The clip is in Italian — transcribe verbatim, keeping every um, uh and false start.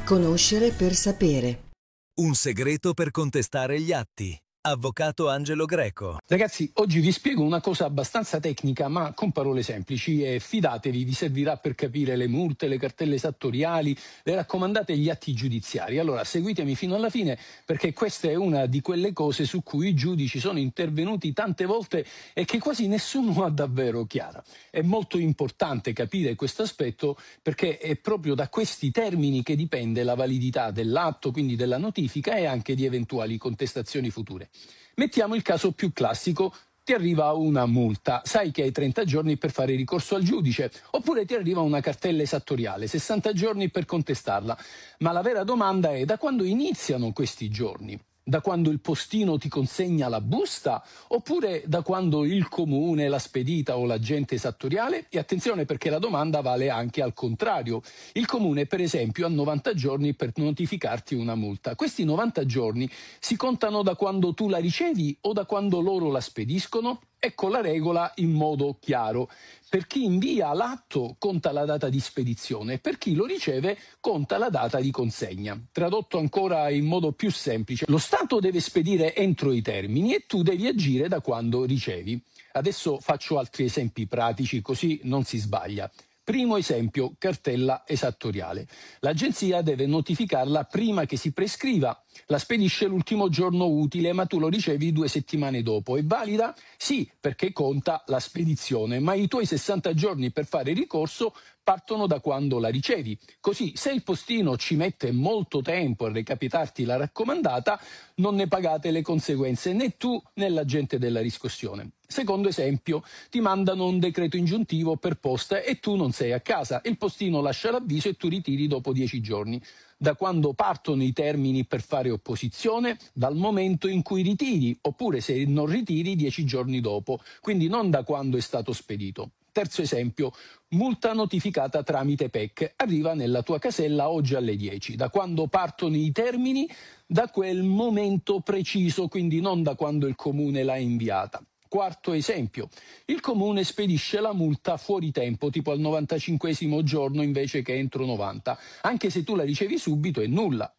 Conoscere per sapere. Un segreto per contestare gli atti. Avvocato Angelo Greco. Ragazzi, oggi vi spiego una cosa abbastanza tecnica, ma con parole semplici, e fidatevi, vi servirà per capire le multe, le cartelle esattoriali, le raccomandate e gli atti giudiziari. Allora, seguitemi fino alla fine, perché questa è una di quelle cose su cui i giudici sono intervenuti tante volte e che quasi nessuno ha davvero chiara. È molto importante capire questo aspetto, perché è proprio da questi termini che dipende la validità dell'atto, quindi della notifica, e anche di eventuali contestazioni future. Mettiamo il caso più classico: ti arriva una multa, sai che hai trenta giorni per fare ricorso al giudice, oppure ti arriva una cartella esattoriale, sessanta giorni per contestarla. Ma la vera domanda è: da quando iniziano questi giorni? Da quando il postino ti consegna la busta, oppure da quando il comune, la spedita o l'agente esattoriale? E attenzione, perché la domanda vale anche al contrario. Il comune, per esempio, ha novanta giorni per notificarti una multa. Questi novanta giorni si contano da quando tu la ricevi o da quando loro la spediscono? Ecco la regola in modo chiaro. Per chi invia l'atto conta la data di spedizione, per chi lo riceve conta la data di consegna. Tradotto ancora in modo più semplice: lo Stato deve spedire entro i termini e tu devi agire da quando ricevi. Adesso faccio altri esempi pratici, così non si sbaglia. Primo esempio: cartella esattoriale. L'agenzia deve notificarla prima che si prescriva. La spedisce l'ultimo giorno utile, ma tu lo ricevi due settimane dopo. È valida? Sì, perché conta la spedizione, ma i tuoi sessanta giorni per fare ricorso partono da quando la ricevi. Così, se il postino ci mette molto tempo a recapitarti la raccomandata, non ne pagate le conseguenze né tu né l'agente della riscossione. Secondo esempio: ti mandano un decreto ingiuntivo per posta e tu non sei a casa. Il postino lascia l'avviso e tu ritiri dopo dieci giorni. Da quando partono i termini per fare opposizione? Dal momento in cui ritiri, oppure se non ritiri dieci giorni dopo, quindi non da quando è stato spedito. Terzo esempio: multa notificata tramite P E C, arriva nella tua casella oggi alle dieci. Da quando partono i termini? Da quel momento preciso, quindi non da quando il comune l'ha inviata. Quarto esempio: il comune spedisce la multa fuori tempo, tipo al novantacinquesimo giorno invece che entro novanta. Anche se tu la ricevi subito è nulla.